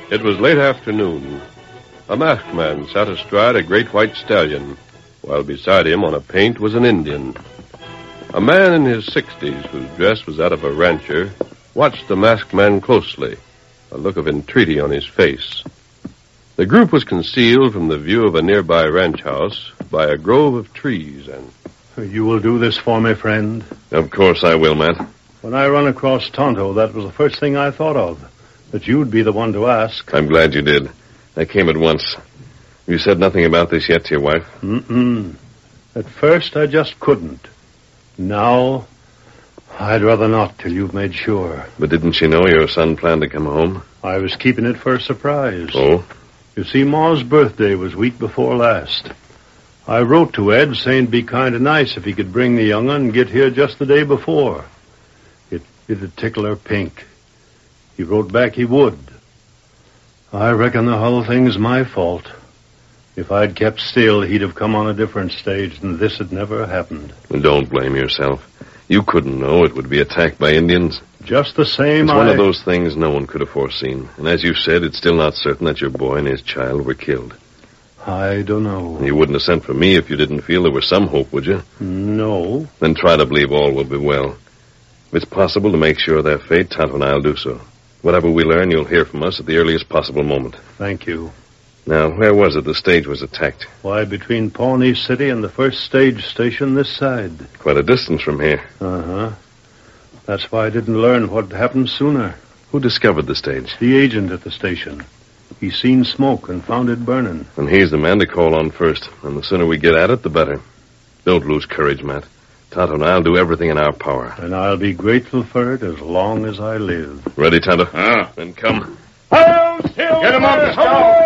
It was late afternoon. A masked man sat astride a great white stallion, while beside him on a paint was an Indian. A man in his 60s, whose dress was that of a rancher, watched the masked man closely, a look of entreaty on his face. The group was concealed from the view of a nearby ranch house by a grove of trees and... You will do this for me, friend? Of course I will, Matt. When I run across Tonto, that was the first thing I thought of, that you'd be the one to ask. I'm glad you did. I came at once. You said nothing about this yet to your wife? At first, I just couldn't. Now, I'd rather not till you've made sure. But didn't she know your son planned to come home? I was keeping it for a surprise. Oh? You see, Ma's birthday was week before last. I wrote to Ed saying it'd be kind of nice if he could bring the young un and get here just the day before. It'd tickle her pink. He wrote back he would. I reckon the whole thing's my fault. If I'd kept still, he'd have come on a different stage, and this had never happened. Don't blame yourself. You couldn't know it would be attacked by Indians. Just the same, It's one of those things no one could have foreseen. And as you said, it's still not certain that your boy and his child were killed. I don't know. You wouldn't have sent for me if you didn't feel there was some hope, would you? No. Then try to believe all will be well. If it's possible to make sure of their fate, Tonto and I'll do so. Whatever we learn, you'll hear from us at the earliest possible moment. Thank you. Now, where was it the stage was attacked? Why, between Pawnee City and the first stage station this side. Quite a distance from here. Uh-huh. That's why I didn't learn what happened sooner. Who discovered the stage? The agent at the station. He seen smoke and found it burning. And he's the man to call on first. And the sooner we get at it, the better. Don't lose courage, Matt. Tonto and I'll do everything in our power. And I'll be grateful for it as long as I live. Ready, Tonto? Then come. Get him up, Scout!